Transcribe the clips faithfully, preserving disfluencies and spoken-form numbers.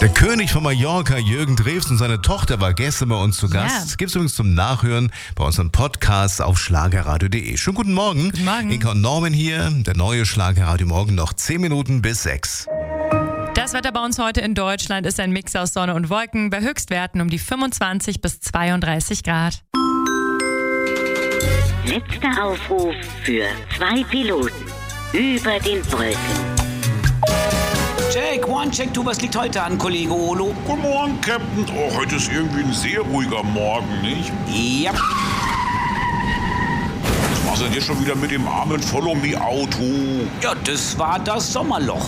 Der König von Mallorca, Jürgen Drews, und seine Tochter war gestern bei uns zu Gast. Ja. Gibt es übrigens zum Nachhören bei unseren Podcasts auf schlagerradio punkt de. Schönen guten Morgen. Guten Morgen. Inka und Norman hier. Der neue Schlagerradio morgen noch zehn Minuten bis sechs. Das Wetter bei uns heute in Deutschland ist ein Mix aus Sonne und Wolken bei Höchstwerten um die fünfundzwanzig bis zweiunddreißig Grad. Letzter Aufruf für zwei Piloten über den Wolken. Check, one, check, du, was liegt heute an, Kollege Olo? Guten Morgen, Captain. Oh, heute ist irgendwie ein sehr ruhiger Morgen, nicht? Ja. Was machst du denn jetzt schon wieder mit dem armen Follow-Me-Auto? Ja, das war das Sommerloch.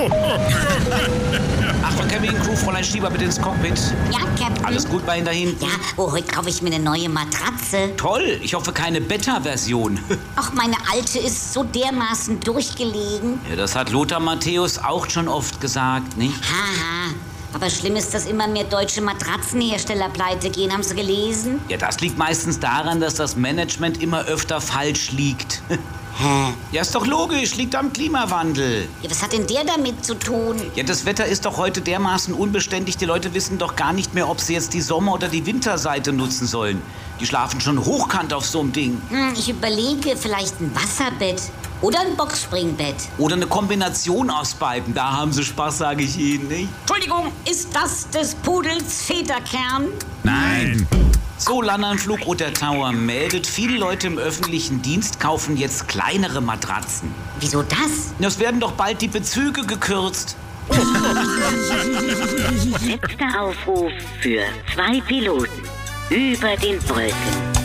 Achtung, Kevin, Crew, Fräulein Stieber, bitte ins Cockpit. Ja, Captain. Alles gut bei Ihnen da hinten? Ja, oh, heute kaufe ich mir eine neue Matratze. Toll, ich hoffe keine Beta-Version. Ach, meine alte ist so dermaßen durchgelegen. Ja, das hat Lothar Matthäus auch schon oft gesagt, nicht? Haha. Aber schlimm ist, dass immer mehr deutsche Matratzenhersteller pleite gehen. Haben Sie gelesen? Ja, das liegt meistens daran, dass das Management immer öfter falsch liegt. Hä? Ja, ist doch logisch, liegt am Klimawandel. Ja, was hat denn der damit zu tun? Ja, das Wetter ist doch heute dermaßen unbeständig, die Leute wissen doch gar nicht mehr, ob sie jetzt die Sommer- oder die Winterseite nutzen sollen. Die schlafen schon hochkant auf so einem Ding. Hm, ich überlege, vielleicht ein Wasserbett oder ein Boxspringbett. Oder eine Kombination aus beiden, da haben sie Spaß, sage ich Ihnen, nicht? Entschuldigung, ist das des Pudels Federkern? Nein. So, Landanflug Otter Tower meldet, viele Leute im öffentlichen Dienst kaufen jetzt kleinere Matratzen. Wieso das? Es werden doch bald die Bezüge gekürzt. Letzter Aufruf für zwei Piloten über den Wolken.